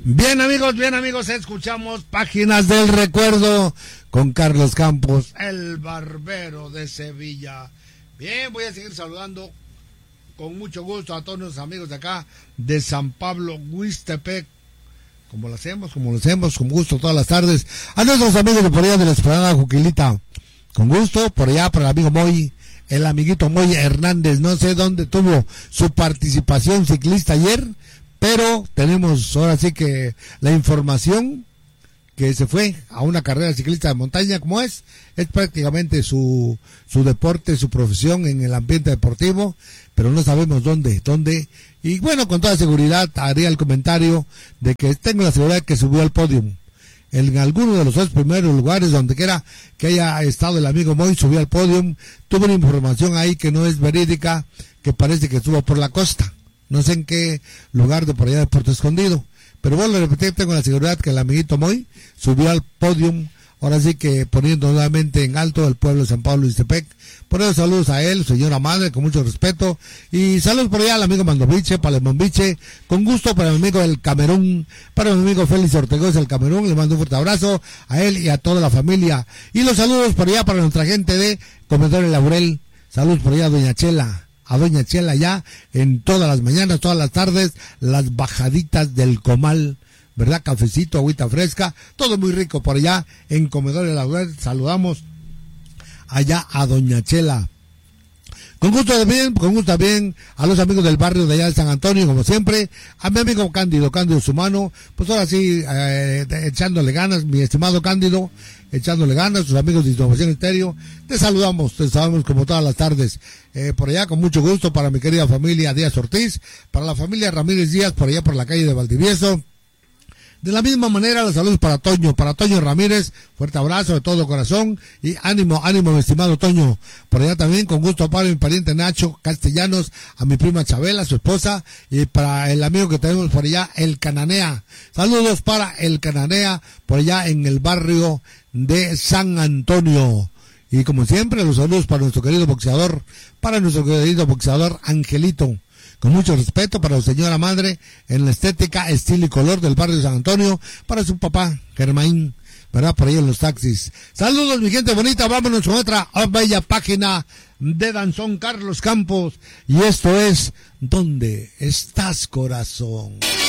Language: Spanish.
Bien amigos, escuchamos Páginas del Recuerdo con Carlos Campos, el barbero de Sevilla. Bien, voy a seguir saludando con mucho gusto a todos nuestros amigos de acá, de San Pablo, Huixtepec, como lo hacemos, con gusto todas las tardes. A nuestros amigos de por allá de la Esplanada Juquilita, con gusto, por allá para el amigo Moy, el amiguito Moy Hernández, no sé dónde tuvo su participación ciclista ayer, pero tenemos ahora sí que la información que se fue a una carrera ciclista de montaña, como es prácticamente su deporte, su profesión en el ambiente deportivo, pero no sabemos dónde, y bueno, con toda seguridad haría el comentario de que tengo la seguridad que subió al podio, en alguno de los dos primeros lugares, donde quiera que haya estado el amigo Moy, subió al podio, tuvo una información ahí que no es verídica, que parece que estuvo por la costa. No sé en qué lugar de por allá de Puerto Escondido. Pero vuelvo a repetir, tengo la seguridad que el amiguito Moy subió al podio. Ahora sí que poniendo nuevamente en alto el pueblo de San Pablo Huixtepec. Por eso saludos a él, señora madre, con mucho respeto. Y saludos por allá al amigo Mandoviche, Palemón-Viche. Con gusto para mi amigo del Camerún, para mi amigo Félix Ortegoz del Camerún. Le mando un fuerte abrazo a él y a toda la familia. Y los saludos por allá para nuestra gente de Comedor El Laurel. Saludos por allá a doña Chela. A doña Chela ya en todas las mañanas, todas las tardes, las bajaditas del comal, ¿verdad? Cafecito, agüita fresca, todo muy rico por allá en Comedor de la Web. Saludamos allá a doña Chela. Con gusto también a los amigos del barrio de allá de San Antonio, como siempre, a mi amigo Cándido Sumano, pues ahora sí, echándole ganas, mi estimado Cándido, echándole ganas, sus amigos de Innovación Estéreo, te saludamos como todas las tardes, por allá con mucho gusto para mi querida familia Díaz Ortiz, para la familia Ramírez Díaz, por allá por la calle de Valdivieso. De la misma manera, los saludos para Toño Ramírez, fuerte abrazo de todo corazón, y ánimo, mi estimado Toño. Por allá también, con gusto para mi pariente Nacho Castellanos, a mi prima Chabela, su esposa, y para el amigo que tenemos por allá, el Cananea. Saludos para el Cananea, por allá en el barrio de San Antonio. Y como siempre, los saludos para nuestro querido boxeador Angelito. Con mucho respeto para su señora madre en la estética, estilo y color del barrio de San Antonio, para su papá, Germain, ¿verdad? Por ahí en los taxis. Saludos, mi gente bonita, vámonos con otra bella página de Danzón Carlos Campos. Y esto es ¿Dónde estás, corazón?